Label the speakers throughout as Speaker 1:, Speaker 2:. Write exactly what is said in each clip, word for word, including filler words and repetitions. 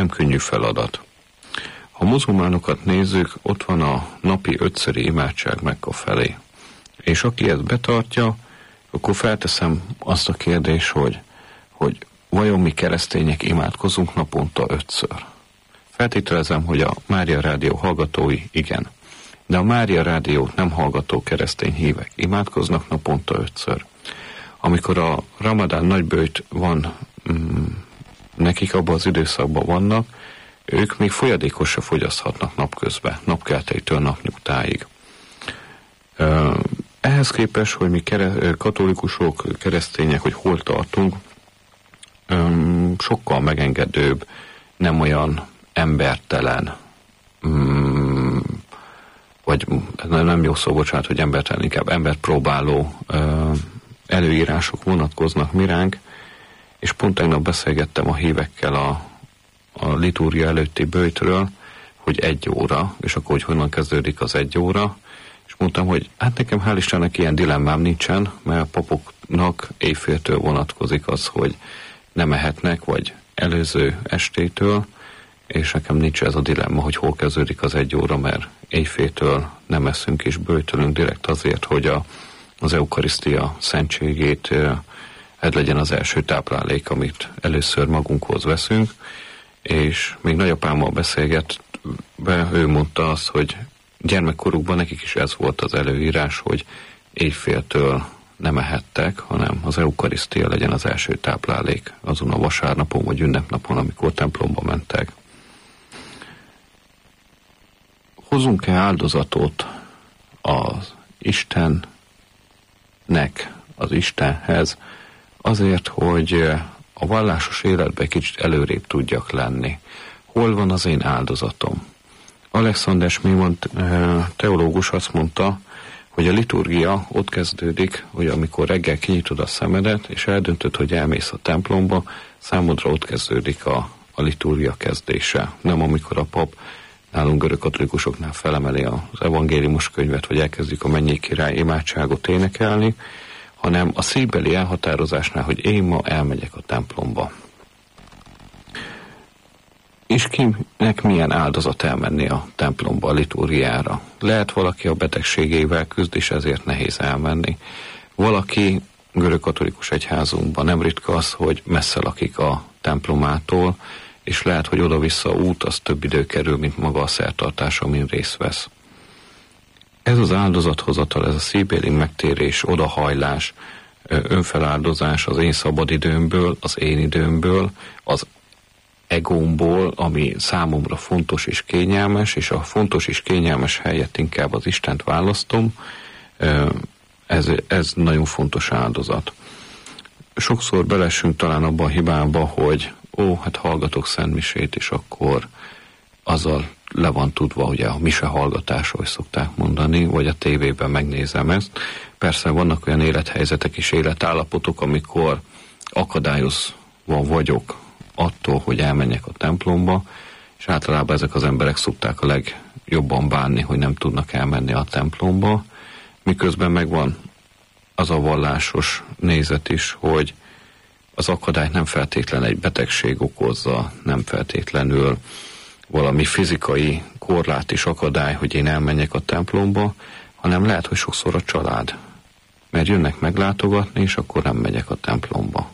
Speaker 1: nem könnyű feladat. Ha muzulmánokat nézzük, ott van a napi ötszöri imádság Mekka felé. És aki ezt betartja, akkor felteszem azt a kérdést, hogy, hogy vajon mi keresztények imádkozunk naponta ötször? Feltételezem, hogy a Mária Rádió hallgatói igen. De a Mária Rádiót nem hallgató keresztény hívek imádkoznak naponta ötször. Amikor a Ramadán nagyböjt van, mm, nekik abban az időszakban vannak, ők még folyadékot se fogyaszthatnak napközben, napkeltétől napnyugtáig. Ehhez képest, hogy mi kere, katolikusok, keresztények, hogy hol tartunk, sokkal megengedőbb, nem olyan embertelen, vagy nem jó szó, bocsánat, hogy embertelen, inkább embert próbáló előírások vonatkoznak mi ránk, és pont tegnap beszélgettem a hívekkel a, a liturgia előtti böjtről, hogy egy óra, és akkor hogy honnan kezdődik az egy óra, és mondtam, hogy hát nekem hál' Istennek ilyen dilemmám nincsen, mert a papoknak éjféltől vonatkozik az, hogy nem ehetnek, vagy előző estétől, és nekem nincs ez a dilemma, hogy hol kezdődik az egy óra, mert éjféltől nem eszünk és böjtölünk direkt azért, hogy a, az eukarisztia szentségét ez legyen az első táplálék, amit először magunkhoz veszünk, és még nagyapámmal beszélgetve, ő mondta azt, hogy gyermekkorukban nekik is ez volt az előírás, hogy éjféltől nem ehettek, hanem az eukarisztia legyen az első táplálék azon a vasárnapon vagy ünnepnapon, amikor templomba mentek. Hozunk-e áldozatot az Istennek, az Istenhez, azért, hogy a vallásos életben kicsit előrébb tudjak lenni. Hol van az én áldozatom? Alexander Schmemann teológus azt mondta, hogy a liturgia ott kezdődik, hogy amikor reggel kinyitod a szemedet, és eldöntöd, hogy elmész a templomba, számodra ott kezdődik a, a liturgia kezdése. Nem amikor a pap nálunk görög katolikusoknál felemeli az evangéliumos könyvet, vagy elkezdjük a Mennyei Király imádságot énekelni, hanem a szívbeli elhatározásnál, hogy én ma elmegyek a templomba. És kinek milyen áldozat elmenni a templomba, a liturgiára? Lehet valaki a betegségével küzd, és ezért nehéz elmenni. Valaki görögkatolikus egyházunkban nem ritka az, hogy messze lakik a templomától, és lehet, hogy oda-vissza út, az több idő kerül, mint maga a szertartás, amin részt vesz. Ez az áldozathozatal, ez a szívbéli megtérés, odahajlás, önfeláldozás az én szabadidőmből, az én időmből, az egómból, ami számomra fontos és kényelmes, és a fontos és kényelmes helyett inkább az Istent választom, ez, ez nagyon fontos áldozat. Sokszor belesünk talán abban a hibába, hogy ó, hát hallgatok szentmisét, és akkor azzal le van tudva, ugye a mise hallgatás, ahogy szokták mondani, vagy a tévében megnézem ezt. Persze vannak olyan élethelyzetek és életállapotok, amikor akadályozva vagyok attól, hogy elmenjek a templomba, és általában ezek az emberek szokták a legjobban bánni, hogy nem tudnak elmenni a templomba, miközben megvan az a vallásos nézet is, hogy az akadályt nem feltétlenül egy betegség okozza, nem feltétlenül valami fizikai korlát és akadály, hogy én elmenjek a templomba, hanem lehet, hogy sokszor a család. Mert jönnek meglátogatni, és akkor nem megyek a templomba.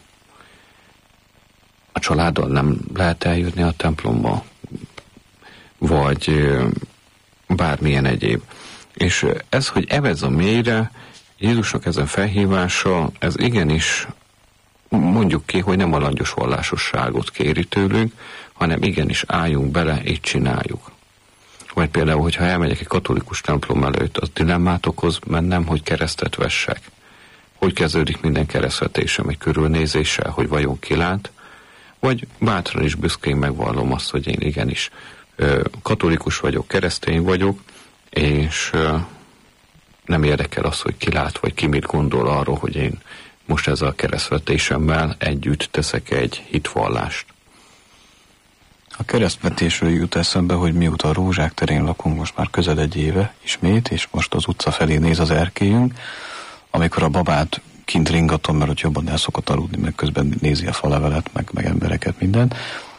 Speaker 1: A családdal nem lehet eljönni a templomba, vagy bármilyen egyéb. És ez, hogy evezz a mélyre, Jézusnak ezen felhívása, ez igenis mondjuk ki, hogy nem a langyos vallásosságot kéri tőlünk, hanem igenis álljunk bele, így csináljuk. Vagy például, hogyha elmegyek egy katolikus templom előtt, az dilemmát okoz mennem, hogy keresztet vessek. Hogy kezdődik minden keresztvetésem egy körülnézéssel, hogy vajon kilát, vagy bátran is büszkén megvallom azt, hogy én igenis katolikus vagyok, keresztény vagyok, és nem érdekel az, hogy ki lát, vagy ki mit gondol arról, hogy én most ezzel a keresztvetésemmel együtt teszek egy hitvallást.
Speaker 2: A keresztvetésről jut eszembe, hogy mióta a Rózsák terén lakunk most már közel egy éve ismét, és most az utca felé néz az erkélyünk, amikor a babát kint ringatom, mert hogy jobban el szokott aludni, meg közben nézi a falevelet, meg, meg embereket, mindent,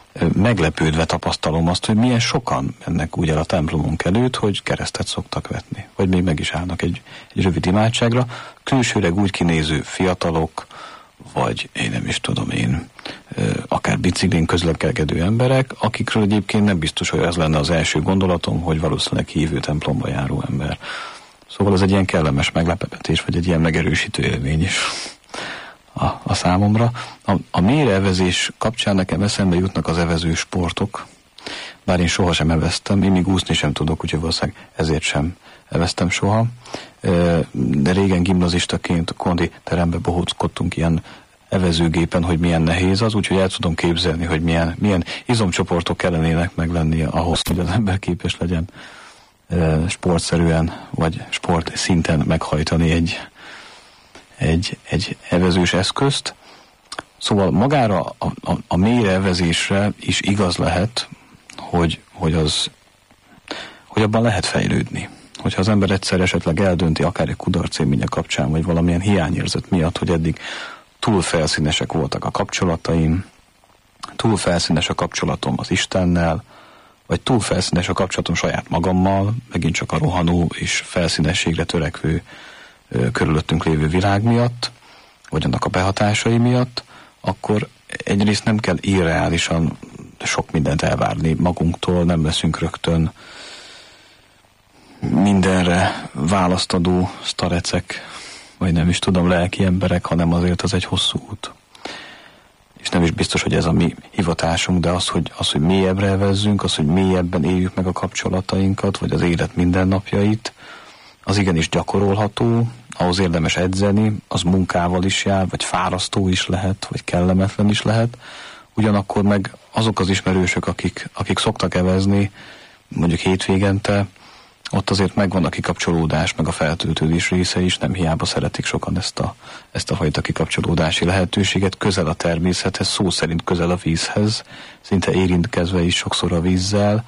Speaker 2: meglepődve tapasztalom azt, hogy milyen sokan mennek úgy el a templomunk előtt, hogy keresztet szoktak vetni, vagy még meg is állnak egy, egy rövid imádságra. Külsőleg úgy kinéző fiatalok, vagy én nem is tudom én, akár biciklén közlekedő emberek, akikről egyébként nem biztos, hogy ez lenne az első gondolatom, hogy valószínűleg hívő templomba járó ember. Szóval ez egy ilyen kellemes meglepetés, vagy egy ilyen megerősítő élmény is a, a számomra. A, a méreevezés kapcsán nekem eszembe jutnak az evező sportok, bár én sohasem eveztem, én még úszni sem tudok, úgyhogy valószínűleg ezért sem eveztem soha. De régen gimnazistaként kondi terembe bohóckodtunk ilyen evezőgépen, hogy milyen nehéz az, úgyhogy el tudom képzelni, hogy milyen, milyen izomcsoportok kellenének meg lennie ahhoz, hogy az ember képes legyen sportszerűen, vagy sport szinten meghajtani egy, egy, egy evezős eszközt. Szóval magára a, a, a mélyre evezésre is igaz lehet, hogy, hogy, az, hogy abban lehet fejlődni. Hogyha az ember egyszer esetleg eldönti, akár egy kudarc élménye kapcsán, vagy valamilyen hiányérzet miatt, hogy eddig túl felszínesek voltak a kapcsolataim, túl felszínes a kapcsolatom az Istennel, vagy túl felszínes a kapcsolatom saját magammal, megint csak a rohanó és felszínességre törekvő ö, körülöttünk lévő világ miatt, vagy annak a behatásai miatt, akkor egyrészt nem kell irreálisan sok mindent elvárni magunktól, nem leszünk rögtön mindenre választadó sztarecek, vagy nem is tudom, lelki emberek, hanem azért az egy hosszú út. És nem is biztos, hogy ez a mi hivatásunk, de az, hogy, az, hogy mélyebbre evezzünk, az, hogy mélyebben éljük meg a kapcsolatainkat, vagy az élet mindennapjait, az igenis gyakorolható, ahhoz érdemes edzeni, az munkával is jár, vagy fárasztó is lehet, vagy kellemetlen is lehet. Ugyanakkor meg azok az ismerősök, akik, akik szoktak evezni, mondjuk hétvégente, ott azért megvan a kikapcsolódás, meg a feltöltődés része is, nem hiába szeretik sokan ezt a, ezt a fajta kikapcsolódási lehetőséget, közel a természethez, szó szerint közel a vízhez, szinte érintkezve is sokszor a vízzel,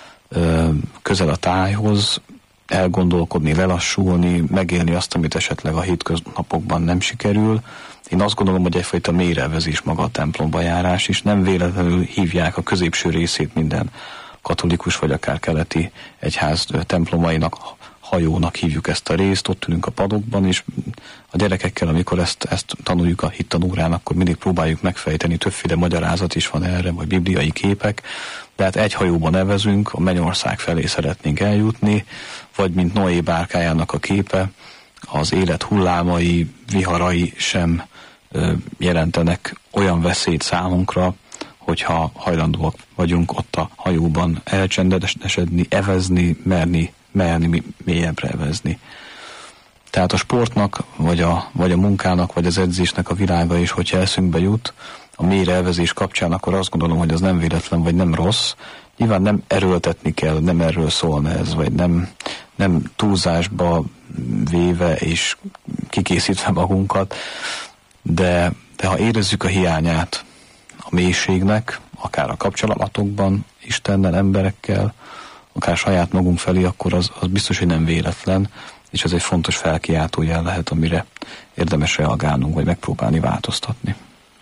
Speaker 2: közel a tájhoz, elgondolkodni, lelassulni, megélni azt, amit esetleg a hétköznapokban nem sikerül. Én azt gondolom, hogy egyfajta mélyrevezés maga a templomba járás is, nem véletlenül hívják a középső részét minden katolikus vagy akár keleti egyház templomainak, hajónak hívjuk ezt a részt, ott ülünk a padokban, és a gyerekekkel, amikor ezt, ezt tanuljuk a hittanórán, akkor mindig próbáljuk megfejteni, többféle magyarázat is van erre, vagy bibliai képek, de hát egy hajóban nevezünk, a mennyország felé szeretnénk eljutni, vagy mint Noé bárkájának a képe, az élet hullámai, viharai sem ö, jelentenek olyan veszélyt számunkra, hogyha hajlandóak vagyunk ott a hajóban elcsendesedni, evezni, merni, merni mélyebbre evezni. Tehát a sportnak, vagy a, vagy a munkának, vagy az edzésnek a világa is, hogyha eszünkbe jut, a mélyre evezés kapcsán, akkor azt gondolom, hogy az nem véletlen, vagy nem rossz. Nyilván nem erőltetni kell, nem erről szólna ez, vagy nem, nem túlzásba véve és kikészítve magunkat, de, de ha érezzük a hiányát a mélységnek, akár a kapcsolatokban, Istennel, emberekkel, akár saját magunk felé, akkor az, az biztos, hogy nem véletlen, és ez egy fontos felkiáltójel lehet, amire érdemes reagálnunk, vagy megpróbálni változtatni.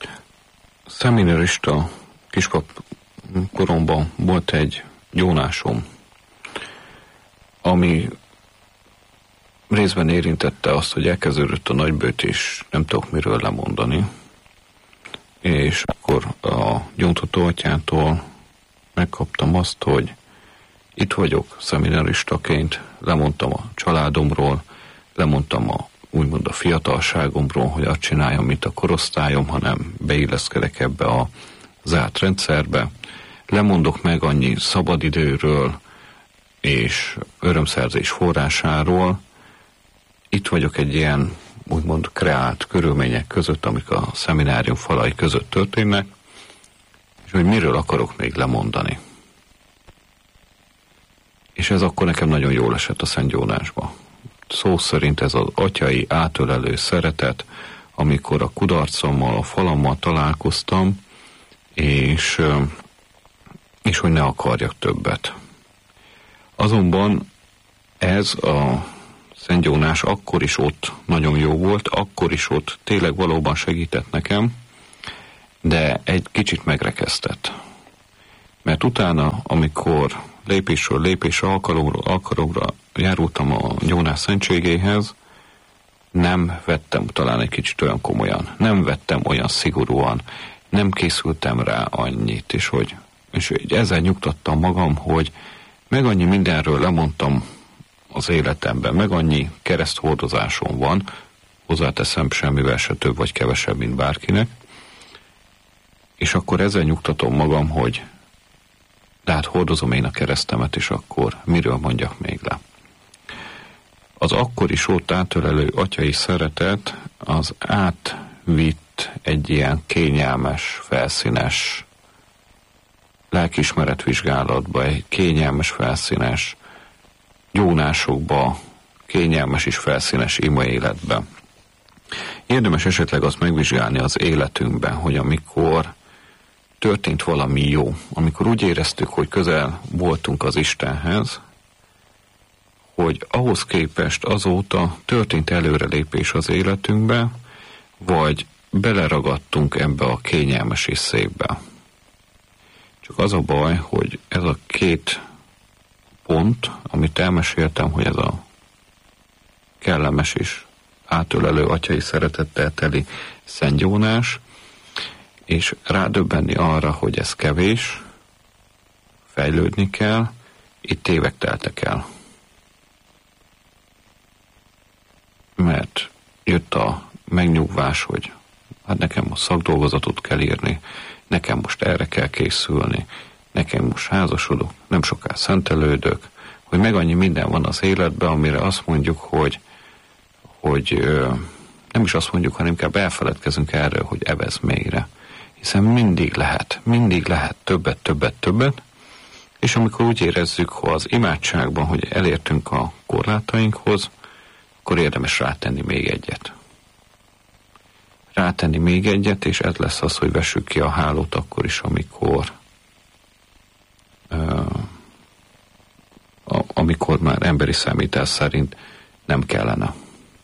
Speaker 1: Szeminarista kiskap koromban volt egy gyónásom, ami részben érintette azt, hogy elkezdődött a nagybőt, és nem tudok miről lemondani. És akkor a gyóntató atyától megkaptam azt, hogy itt vagyok szeminaristaként, lemondtam a családomról, lemondtam a, úgymond a fiatalságomról, hogy azt csináljam, mint a korosztályom, hanem beilleszkedek ebbe a zárt rendszerbe. Lemondok meg annyi szabadidőről és örömszerzés forrásáról. Itt vagyok egy ilyen úgymond kreált körülmények között, amik a szeminárium falai között történnek, és hogy miről akarok még lemondani. És ez akkor nekem nagyon jól esett a szentgyónásba. Szó szerint ez az atyai átölelő szeretet, amikor a kudarcommal, a falammal találkoztam, és, és hogy ne akarjak többet. Azonban ez a szentgyónás akkor is ott nagyon jó volt, akkor is ott tényleg valóban segített nekem, de egy kicsit megrekesztett. Mert utána, amikor lépésről lépésre, alkalomról alkalomra járultam a gyónás szentségéhez, nem vettem talán egy kicsit olyan komolyan, nem vettem olyan szigorúan, nem készültem rá annyit, és hogy és ezzel nyugtattam magam, hogy meg annyi mindenről lemondtam az életemben, meg annyi kereszthordozásom van, hozzáteszem semmivel se több vagy kevesebb, mint bárkinek, és akkor ezzel nyugtatom magam, hogy de hát hordozom én a keresztemet, és akkor miről mondjak még le. Az akkori sót átölelő atyai szeretet az átvitt egy ilyen kényelmes, felszínes lelkiismeretvizsgálatba, egy kényelmes, felszínes gyónásokba, kényelmes és felszínes ima életbe. Érdemes esetleg azt megvizsgálni az életünkben, hogy amikor történt valami jó, amikor úgy éreztük, hogy közel voltunk az Istenhez, hogy ahhoz képest azóta történt előrelépés az életünkbe, vagy beleragadtunk ebbe a kényelmes és szépbe. Csak az a baj, hogy ez a két pont, amit elmeséltem, hogy ez a kellemes és átölelő atyai szeretettel teli szentgyónás, és rádöbbenni arra, hogy ez kevés, fejlődni kell, itt évek teltek el. Mert jött a megnyugvás, hogy hát nekem most szakdolgozatot kell írni, nekem most erre kell készülni, nekem most házasodok, nem soká szentelődök, hogy meg annyi minden van az életben, amire azt mondjuk, hogy, hogy nem is azt mondjuk, hanem inkább elfeledkezünk erről, hogy evez mélyre. Hiszen mindig lehet, mindig lehet többet, többet, többet, és amikor úgy érezzük, hogy az imádságban, hogy elértünk a korlátainkhoz, akkor érdemes rátenni még egyet. Rátenni még egyet, és ez lesz az, hogy vessük ki a hálót akkor is, amikor uh, amikor már emberi számítás szerint nem kellene.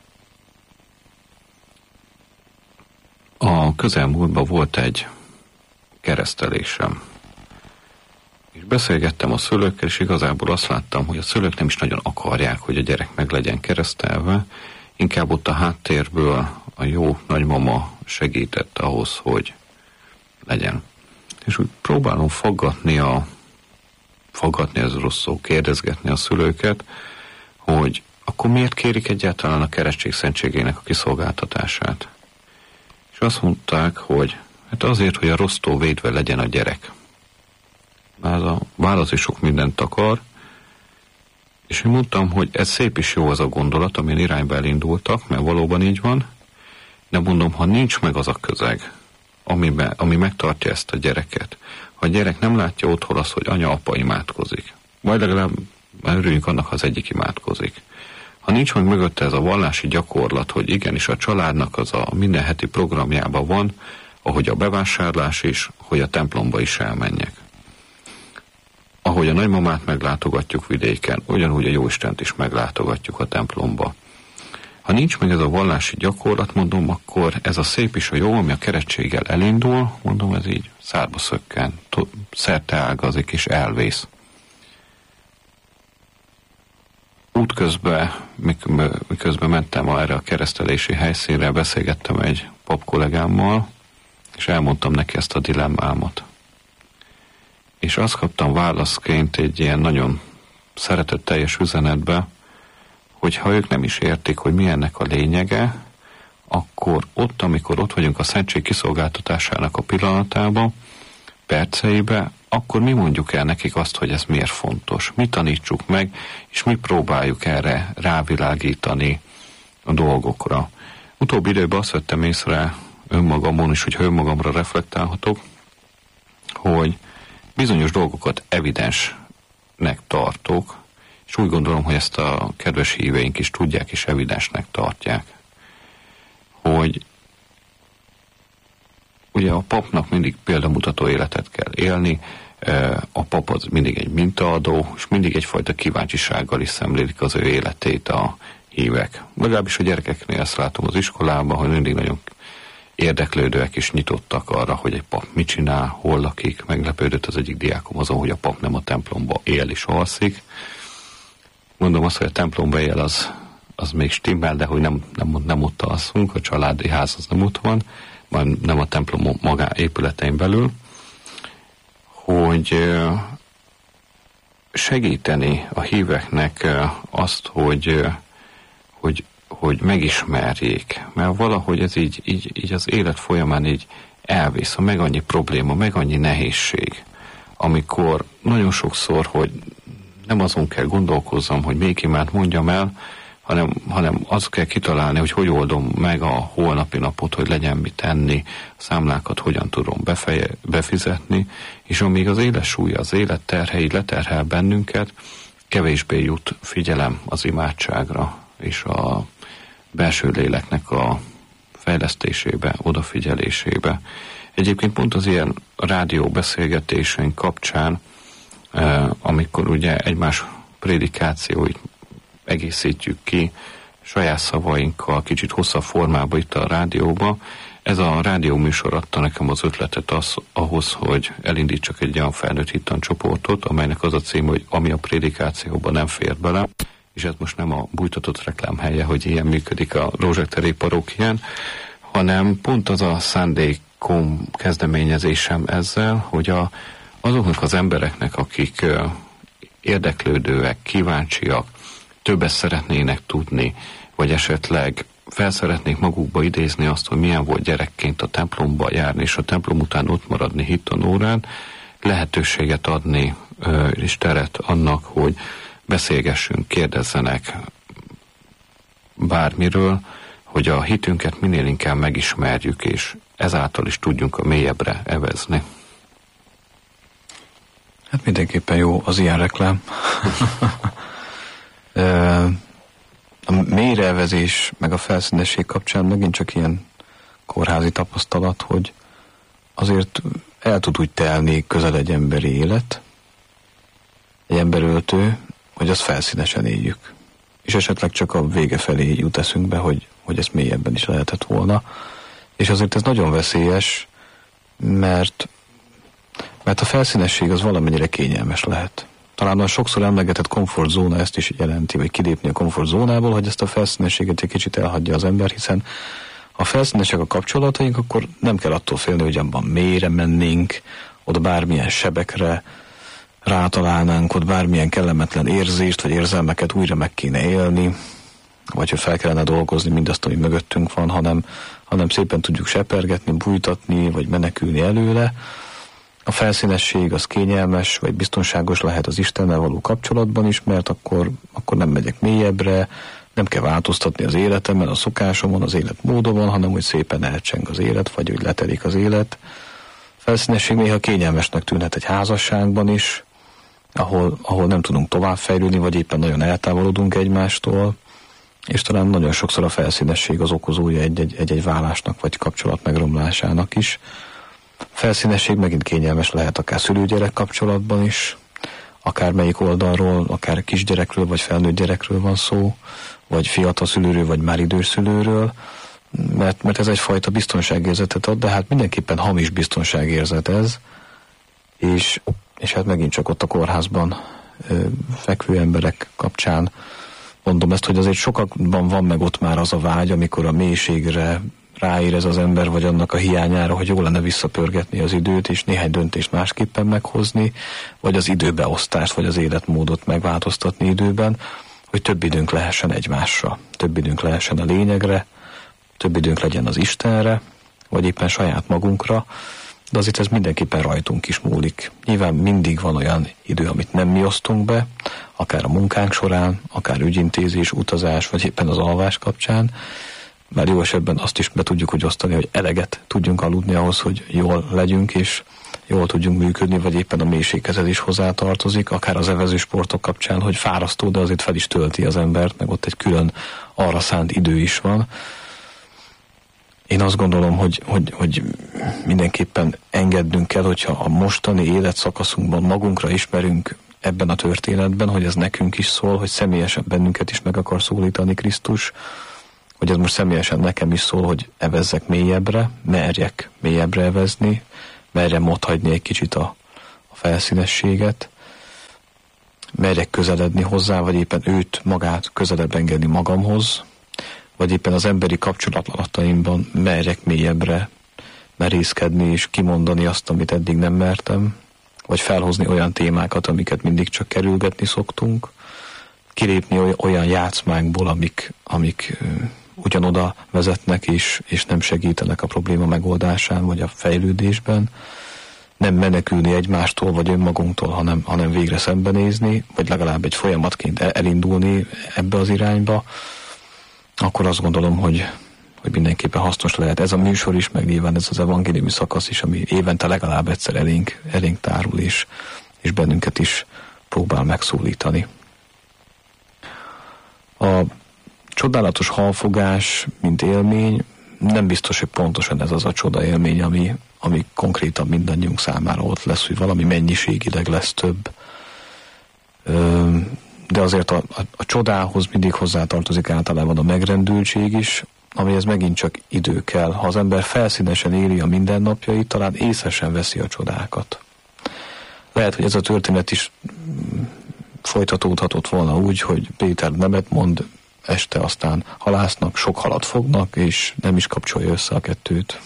Speaker 1: A közelmúltban volt egy keresztelésem, és beszélgettem a szülőkkel, és igazából azt láttam, hogy a szülők nem is nagyon akarják, hogy a gyerek meg legyen keresztelve, inkább ott a háttérből a jó nagymama segített ahhoz, hogy legyen. És úgy próbálom faggatni a faggatni, ez rossz szó, kérdezgetni a szülőket, hogy akkor miért kérik egyáltalán a keresztség szentségének a kiszolgáltatását. És azt mondták, hogy hát azért, hogy a rossztól védve legyen a gyerek. Ez a válasz is sok mindent akar, és én mondtam, hogy ez szép és jó az a gondolat, amin irányba elindultak, mert valóban így van, de mondom, ha nincs meg az a közeg, amiben, ami megtartja ezt a gyereket, ha a gyerek nem látja otthon azt, hogy anya-apa imádkozik, vagy legalább örüljünk annak, ha az egyik imádkozik. Ha nincs meg mögötte ez a vallási gyakorlat, hogy igenis a családnak az a minden heti programjában van, ahogy a bevásárlás is, hogy a templomba is elmenjek. Ahogy a nagymamát meglátogatjuk vidéken, ugyanúgy a Jóistent is meglátogatjuk a templomba. Ha nincs meg ez a vallási gyakorlat, mondom, akkor ez a szép és a jó, ami a keresztséggel elindul, mondom, ez így szárba szökken, szerte ágazik és elvész. Útközben, miközben mentem erre a keresztelési helyszínre, beszélgettem egy pap kollégámmal, és elmondtam neki ezt a dilemmámat. És azt kaptam válaszként egy ilyen nagyon szeretetteljes üzenetbe, hogy ha ők nem is értik, hogy mi ennek a lényege, akkor ott, amikor ott vagyunk a szentség kiszolgáltatásának a pillanatában, perceibe, akkor mi mondjuk el nekik azt, hogy ez miért fontos. Mi tanítsuk meg, és mi próbáljuk erre rávilágítani a dolgokra. Utóbbi időben azt vettem észre önmagamon is, hogy önmagamra reflektálhatok, hogy bizonyos dolgokat evidensnek tartok, és úgy gondolom, hogy ezt a kedves híveink is tudják, és evidensnek tartják, hogy ugye a papnak mindig példamutató életet kell élni, a pap az mindig egy mintaadó, és mindig egyfajta kíváncsisággal is szemlélik az ő életét a hívek. Legalábbis a gyerekeknél ezt látom az iskolában, hogy mindig nagyon érdeklődőek is nyitottak arra, hogy egy pap mit csinál, hol lakik. Meglepődött az egyik diákom azon, hogy a pap nem a templomba él és alszik. Mondom azt, hogy a templomba él, az, az még stimmel, de hogy nem, nem, nem ott alszunk, a családi ház az nem ott van, majd nem a templom magá épületein belül, hogy segíteni a híveknek azt, hogy, hogy, hogy megismerjék, mert valahogy ez így, így, így az élet folyamán így elvész, ha meg annyi probléma, meg annyi nehézség, amikor nagyon sokszor, hogy nem azon kell gondolkozzam, hogy még imád mondjam el, hanem, hanem azt kell kitalálni, hogy hogy oldom meg a holnapi napot, hogy legyen mit tenni, a számlákat hogyan tudom befeje, befizetni, és amíg az élet súlya, az élet terhei leterhel bennünket, kevésbé jut figyelem az imádságra, és a belső léleknek a fejlesztésébe, odafigyelésébe. Egyébként pont az ilyen rádióbeszélgetéseink kapcsán, eh, amikor ugye egymás prédikációit egészítjük ki saját szavainkkal, kicsit hosszabb formában itt a rádióban. Ez a rádióműsor adta nekem az ötletet az, ahhoz, hogy elindítsak egy olyan felnőtt hittancsoportot, amelynek az a cím, hogy ami a prédikációban nem fér bele, és ez most nem a bújtatott reklám helye, hogy ilyen működik a Rózsakteri parókián, hanem pont az a szándékom, kezdeményezésem ezzel, hogy a, azoknak az embereknek, akik uh, érdeklődőek, kíváncsiak, többet szeretnének tudni, vagy esetleg felszeretnék magukba idézni azt, hogy milyen volt gyerekként a templomba járni, és a templom után ott maradni hittanórán, lehetőséget adni uh, és teret annak, hogy beszélgessünk, kérdezzenek bármiről, hogy a hitünket minél inkább megismerjük, és ezáltal is tudjunk a mélyebbre evezni.
Speaker 2: Hát mindenképpen jó az ilyen reklám. A mélyreevezés meg a felszínesség kapcsán megint csak ilyen kórházi tapasztalat, hogy azért el tud úgy telni közel egy emberi élet, egy emberöltő, hogy azt felszínesen éljük. És esetleg csak a vége felé jut eszünkbe, hogy, hogy ezt mélyebben is lehetett volna. És azért ez nagyon veszélyes, mert, mert a felszínesség az valamennyire kényelmes lehet. Talán a sokszor emlegetett komfortzóna ezt is jelenti, vagy kilépni a komfortzónából, hogy ezt a felszínességet egy kicsit elhagyja az ember, hiszen ha felszínesek a kapcsolataink, akkor nem kell attól félni, hogy abban mélyre mennénk, oda bármilyen sebekre rátalálnánk, ott bármilyen kellemetlen érzést, vagy érzelmeket újra meg kéne élni, vagy hogy fel kellene dolgozni mindazt, ami mögöttünk van, hanem, hanem szépen tudjuk sepergetni, bújtatni, vagy menekülni előle. A felszínesség az kényelmes, vagy biztonságos lehet az Istennel való kapcsolatban is, mert akkor, akkor nem megyek mélyebbre, nem kell változtatni az életemben, a szokásomon, az életmódomon, hanem hogy szépen elcseng az élet, vagy hogy letelik az élet. Felszínesség néha kényelmesnek tűnhet egy házasságban is, ahol, ahol nem tudunk továbbfejlődni, vagy éppen nagyon eltávolodunk egymástól, és talán nagyon sokszor a felszínesség az okozója egy-egy, egy-egy válásnak, vagy kapcsolat megromlásának is. Felszínesség megint kényelmes lehet akár szülő-gyerek kapcsolatban is, akár melyik oldalról, akár kisgyerekről, vagy felnőtt gyerekről van szó, vagy fiatal szülőről, vagy már idős szülőről, mert, mert ez egyfajta biztonságérzetet ad, de hát mindenképpen hamis biztonságérzet ez, és, és hát megint csak ott a kórházban ö, fekvő emberek kapcsán mondom ezt, hogy azért sokakban van meg ott már az a vágy, amikor a mélységre ráérez az ember, vagy annak a hiányára, hogy jó lenne visszapörgetni az időt, és néhány döntést másképpen meghozni, vagy az időbeosztást, vagy az életmódot megváltoztatni időben, hogy több időnk lehessen egymásra, több időnk lehessen a lényegre, több időnk legyen az Istenre, vagy éppen saját magunkra, de azért ez mindenképpen rajtunk is múlik. Nyilván mindig van olyan idő, amit nem mi osztunk be, akár a munkánk során, akár ügyintézés, utazás, vagy éppen az alvás kapcsán, mert jó esetben azt is be tudjuk úgy osztani, hogy eleget tudjunk aludni ahhoz, hogy jól legyünk, és jól tudjunk működni, vagy éppen a mélységhez ez is hozzátartozik, akár az evező sportok kapcsán, hogy fárasztó, de azért fel is tölti az embert, meg ott egy külön arra szánt idő is van. Én azt gondolom, hogy, hogy, hogy mindenképpen engednünk kell, hogyha a mostani életszakaszunkban magunkra ismerünk ebben a történetben, hogy ez nekünk is szól, hogy személyesen bennünket is meg akar szólítani Krisztus, hogy ez most személyesen nekem is szól, hogy evezzek mélyebbre, merjek mélyebbre evezni, merjem otthagyni egy kicsit a, a felszínességet, merjek közeledni hozzá, vagy éppen őt, magát közelebb engedni magamhoz, vagy éppen az emberi kapcsolataimban merjek mélyebbre merészkedni és kimondani azt, amit eddig nem mertem, vagy felhozni olyan témákat, amiket mindig csak kerülgetni szoktunk, kilépni olyan játszmákból, amik, amik ugyanoda vezetnek és, és nem segítenek a probléma megoldásán, vagy a fejlődésben, nem menekülni egymástól, vagy önmagunktól, hanem, hanem végre szembenézni, vagy legalább egy folyamatként elindulni ebbe az irányba, akkor azt gondolom, hogy, hogy mindenképpen hasznos lehet. Ez a műsor is, meg nyilván ez az evangéliumi szakasz is, ami évente legalább egyszer elénk, elénk tárul, és, és bennünket is próbál megszólítani. A csodálatos halfogás, mint élmény, nem biztos, hogy pontosan ez az a csoda élmény, ami, ami konkrétan mindannyiunk számára ott lesz, hogy valami mennyiségileg lesz több. De azért a, a, a csodához mindig hozzátartozik általában a megrendültség is, amihez megint csak idő kell. Ha az ember felszínesen éli a mindennapjait, talán észre sem veszi a csodákat. Lehet, hogy ez a történet is folytatódhatott volna úgy, hogy Péter nemet mond, este aztán halásznak, sok halat fognak, és nem is kapcsolja össze a kettőt.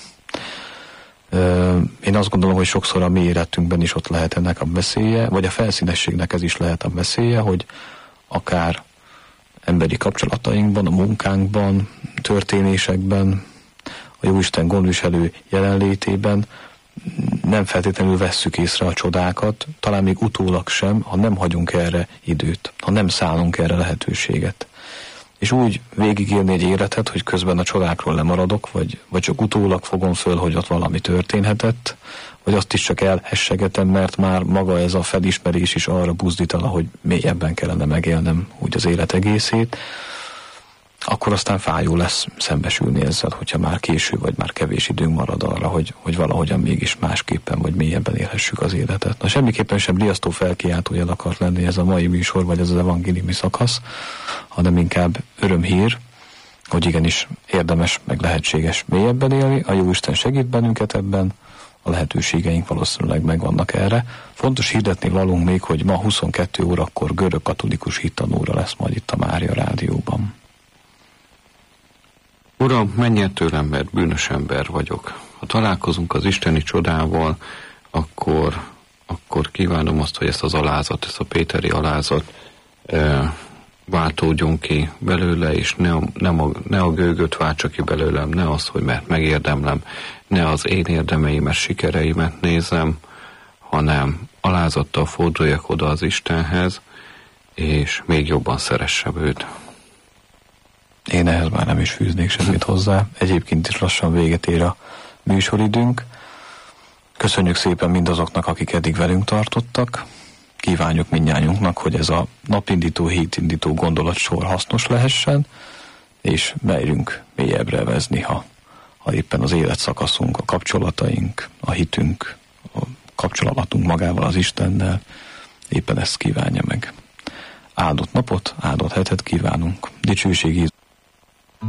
Speaker 2: Én azt gondolom, hogy sokszor a mi életünkben is ott lehet ennek a veszélye, vagy a felszínességnek ez is lehet a veszélye, hogy akár emberi kapcsolatainkban, a munkánkban, történésekben, a Jóisten gondviselő jelenlétében nem feltétlenül vesszük észre a csodákat, talán még utólag sem, ha nem hagyunk erre időt, ha nem szállunk erre lehetőséget. És úgy végigélni egy életet, hogy közben a csodákról lemaradok, vagy, vagy csak utólag fogom föl, hogy ott valami történhetett, vagy azt is csak elhessegetem, mert már maga ez a felismerés is arra buzdítana, hogy mélyebben kellene megélnem úgy az élet egészét, akkor aztán fájó lesz szembesülni ezzel, hogyha már késő, vagy már kevés időnk marad arra, hogy, hogy valahogyan mégis másképpen, vagy mélyebben élhessük az életet. Na semmiképpen sem riasztó felkiáltójel akart lenni ez a mai műsor, vagy ez az evangéliumi szakasz, hanem inkább örömhír, hogy igenis érdemes, meg lehetséges mélyebben élni, a Jóisten segít bennünket ebben, a lehetőségeink valószínűleg megvannak erre. Fontos hirdetni valunk még, hogy ma huszonkettő órakor görög katolikus hittanóra lesz majd itt a Mária Rádióban.
Speaker 1: Uram, menj el tőlem, mert bűnös ember vagyok. Ha találkozunk az isteni csodával, akkor, akkor kívánom azt, hogy ezt az alázat, ezt a péteri alázat e, váltódjon ki belőle, és ne a, ne, a, ne a gőgöt váltsa ki belőlem, ne az, hogy mert megérdemlem, ne az én érdemeimet, sikereimet nézem, hanem alázattal forduljak oda az Istenhez, és még jobban szeressem őt.
Speaker 2: Én ehhez már nem is fűznék semmit hozzá. Egyébként is lassan véget ér a műsoridőnk. Köszönjük szépen mindazoknak, akik eddig velünk tartottak. Kívánjuk mindnyájunknak, hogy ez a napindító, hétindító gondolatsor hasznos lehessen, és merjünk mélyebbre vezni, ha, ha éppen az életszakaszunk, a kapcsolataink, a hitünk, a kapcsolatunk magával az Istennel éppen ezt kívánja meg. Áldott napot, áldott hetet kívánunk. Dicsőség Jézus